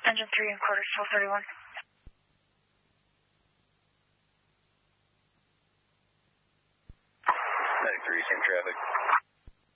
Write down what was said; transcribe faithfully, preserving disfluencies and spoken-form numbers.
Engine three and quarters, twelve thirty-one. Medic three, same traffic.